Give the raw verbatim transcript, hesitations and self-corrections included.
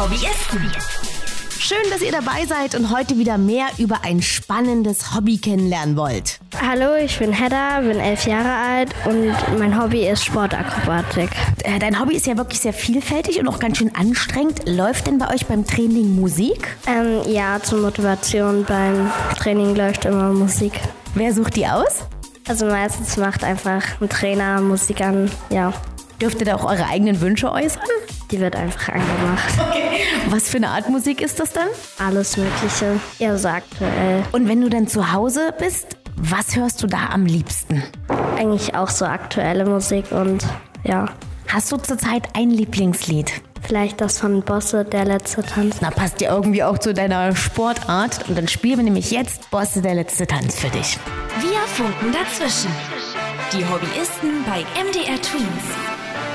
Hobbyisten. Schön, dass ihr dabei seid und heute wieder mehr über ein spannendes Hobby kennenlernen wollt. Hallo, ich bin Hedda, bin elf Jahre alt und mein Hobby ist Sportakrobatik. Äh, Dein Hobby ist ja wirklich sehr vielfältig und auch ganz schön anstrengend. Läuft denn bei euch beim Training Musik? Ähm, ja, zur Motivation beim Training läuft immer Musik. Wer sucht die aus? Also meistens macht einfach ein Trainer Musik an, ja. Dürft ihr da auch eure eigenen Wünsche äußern? Die wird einfach angemacht. Okay. Was für eine Art Musik ist das dann? Alles Mögliche, eher so aktuell. Und wenn du dann zu Hause bist, was hörst du da am liebsten? Eigentlich auch so aktuelle Musik und ja. Hast du zurzeit ein Lieblingslied? Vielleicht das von Bosse, der letzte Tanz. Na, passt ja irgendwie auch zu deiner Sportart. Und dann spielen wir nämlich jetzt Bosse, der letzte Tanz für dich. Wir funken dazwischen. Die Hobbyisten bei M D R Twins.